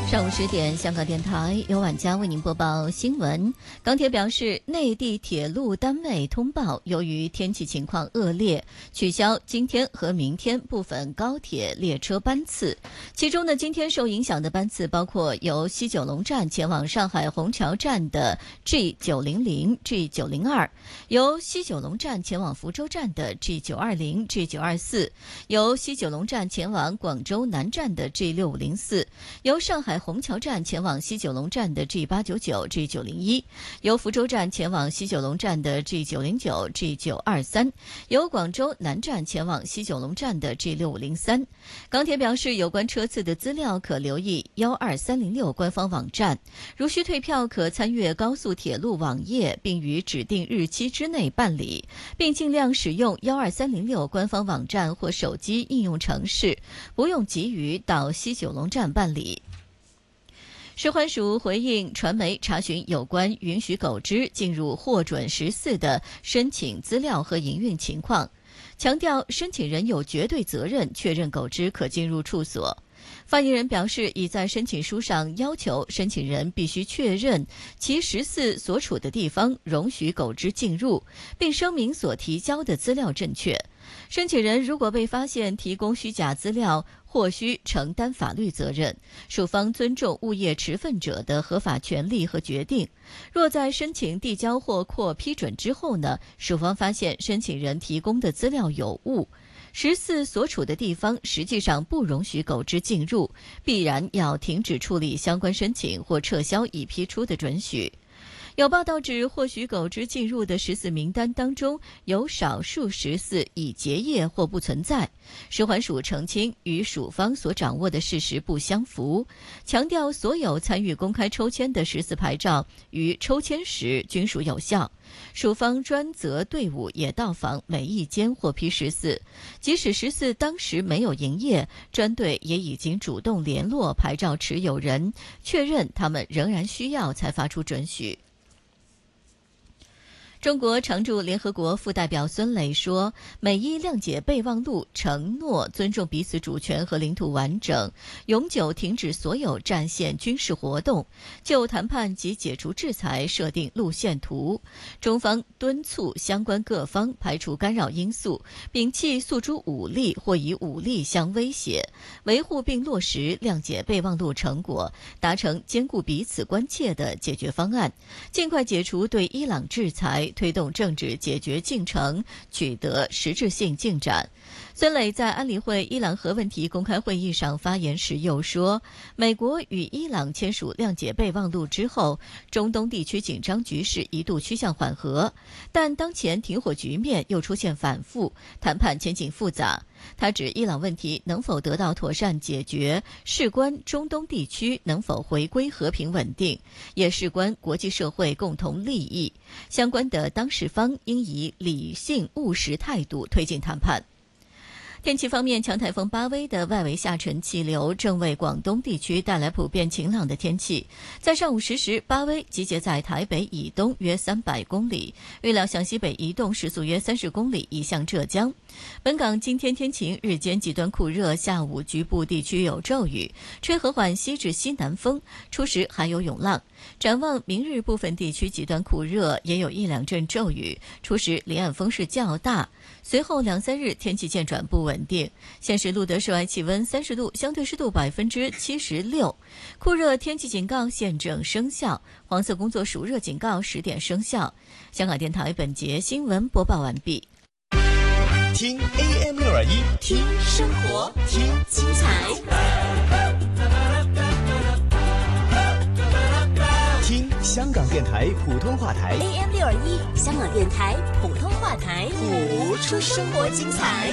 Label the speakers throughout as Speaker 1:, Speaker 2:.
Speaker 1: 上午10点，香港电台由晚佳为您播报新闻。港铁表示，内地铁路单位通报，由于天气情况恶劣，取消今天和明天部分高铁列车班次。其中呢，今天受影响的班次包括由西九龙站前往上海虹桥站的 G900、G902， 由西九龙站前往福州站的 G920、G924， 由西九龙站前往广州南站的 G6504， 由上海虹桥站前往西九龙站的 G899、G901， 由福州站前往西九龙站的 G909、G923， 由广州南站前往西九龙站的 G6503。港铁表示，有关车次的资料可留意12306官方网站，如需退票可参阅高速铁路网页，并于指定日期之内办理，并尽量使用12306官方网站或手机应用程式，不用急于到西九龙站办理。食环署回应传媒查询有关允许狗只进入获准14的申请资料和营运情况，强调申请人有绝对责任确认狗只可进入处所。发言人表示，已在申请书上要求申请人必须确认其14所处的地方容许狗只进入，并声明所提交的资料正确。申请人如果被发现提供虚假资料，或需承担法律责任。署方尊重物业持份者的合法权利和决定。若在申请递交或获批准之后呢，署方发现申请人提供的资料有误，14所处的地方实际上不容许狗只进入，必然要停止处理相关申请或撤销已批出的准许。有报道指，或许狗只进入的14名单当中，有少数14已结业或不存在。食环署澄清，与署方所掌握的事实不相符，强调所有参与公开抽签的14牌照于抽签时均属有效。署方专责队伍也到访每一间获批14，即使14当时没有营业，专队也已经主动联络牌照持有人，确认他们仍然需要才发出准许。中国常驻联合国副代表孙磊说，美伊谅解备忘录承诺尊重彼此主权和领土完整，永久停止所有战线军事活动，就谈判及解除制裁设定路线图。中方敦促相关各方排除干扰因素，摒弃诉诸武力或以武力相威胁，维护并落实谅解备忘录成果，达成兼顾彼此关切的解决方案，尽快解除对伊朗制裁，推动政治解决进程取得实质性进展。孙磊在安理会伊朗核问题公开会议上发言时又说，美国与伊朗签署谅解备忘录之后，中东地区紧张局势一度趋向缓和，但当前停火局面又出现反复，谈判前景复杂。他指伊朗问题能否得到妥善解决，事关中东地区能否回归和平稳定，也事关国际社会共同利益。相关的当事方应以理性务实态度推进谈判。天气方面，强台风巴威的外围下沉气流正为广东地区带来普遍晴朗的天气。在上午10时，巴威集结在台北以东约300公里，预料向西北移动，时速约30公里，移向浙江。本港今天天晴，日间极端酷热，下午局部地区有骤雨，吹和缓西至西南风，初时还有涌浪。展望明日，部分地区极端酷热，也有1-2阵骤雨，初时离岸风势较大。随后2-3日天气渐转不稳定。现时录得室外气温30度，相对湿度76%。酷热天气警告现正生效，黄色工作暑热警告10点生效。香港电台本节新闻播报完毕。
Speaker 2: 听 AM621，
Speaker 3: 听生活，听精彩，
Speaker 2: 听香港电台普通话台
Speaker 3: AM621，香港电台普通话台，
Speaker 2: 谱出生活精彩。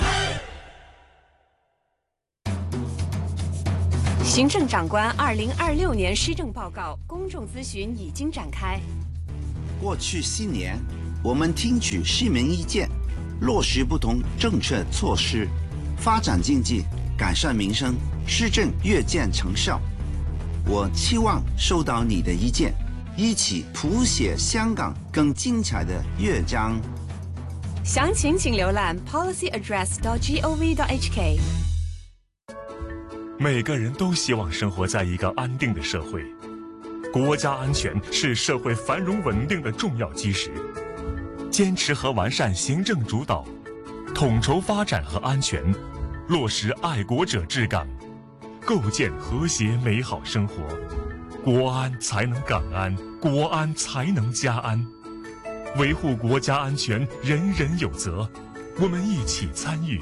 Speaker 4: 行政长官2026年施政报告公众咨询已经展开。
Speaker 5: 过去7年，我们听取市民意见，落实不同政策措施，发展经济，改善民生，施政越见成效。我期望收到你的意见，一起谱写香港更精彩的乐章。
Speaker 4: 详情请浏览 policyaddress.gov.hk。
Speaker 6: 每个人都希望生活在一个安定的社会，国家安全是社会繁荣稳定的重要基石。坚持和完善行政主导，统筹发展和安全，落实爱国者治港，构建和谐美好生活。国安才能港安，国安才能家安。维护国家安全，人人有责，我们一起参与。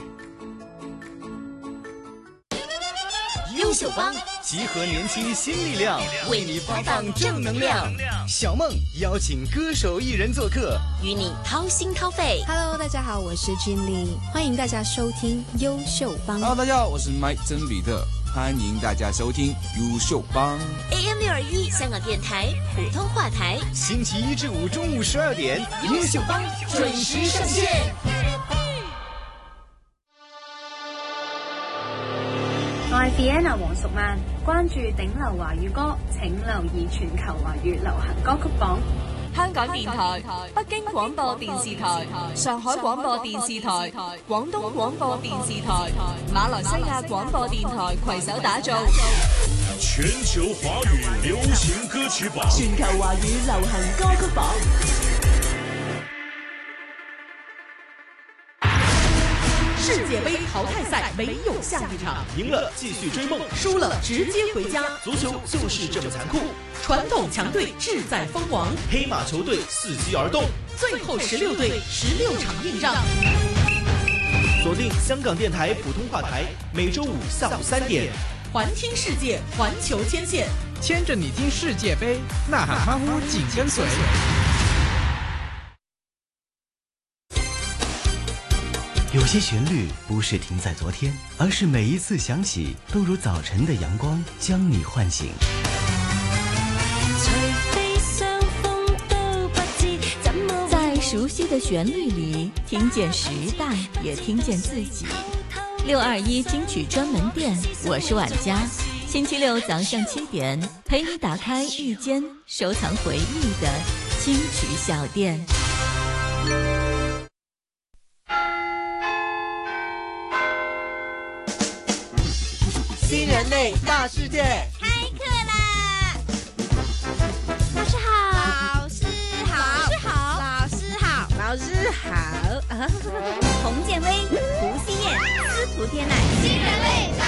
Speaker 3: 优秀帮
Speaker 2: 集合年轻新力量，
Speaker 3: 为你发放正能量。
Speaker 2: 小梦邀请歌手艺人做客，
Speaker 3: 与你掏心掏肺。
Speaker 7: Hello， 大家好，我是君丽，欢迎大家收听优秀帮。
Speaker 8: Hello， 大家好，我是麦真比特，欢迎大家收听优秀帮。
Speaker 3: AM621香港电台普通话台，
Speaker 2: 星期一至五中午12點，
Speaker 3: 優秀幫準時上線。
Speaker 9: 我係 Vienna 黃淑曼，關注頂流華語歌，請留意全球華語流行歌曲榜。
Speaker 10: 香港電台、北京廣播電視台、上海廣播電視台、廣東廣播電視台、馬來西亞廣播電台攜手打造
Speaker 11: 全球華語流行歌曲榜，
Speaker 3: 全球華語流行歌曲榜。
Speaker 12: 世界杯淘汰赛没有下一场，
Speaker 2: 赢了继续追梦，
Speaker 12: 输了直接回家。
Speaker 2: 足球就是这么残酷，
Speaker 12: 传统强队志在封王，
Speaker 2: 黑马球队伺机而动，
Speaker 12: 最后16队16场硬仗。
Speaker 2: 锁定香港电台普通话台，每周五下午3点，
Speaker 12: 环听世界，环球牵线，
Speaker 13: 牵着你听世界杯，呐喊欢呼紧跟随。
Speaker 14: 有些旋律不是停在昨天，而是每一次响起，都如早晨的阳光将你唤醒。
Speaker 1: 在熟悉的旋律里，听见时代，也听见自己。621金曲专门店，我是婉佳。星期六早上7点，陪你打开一间收藏回忆的金曲小店。
Speaker 15: 新人类大世界
Speaker 16: 开课啦！老师好，老师好，老师好，老师好，洪建威、胡希燕、司徒天籁，新人类大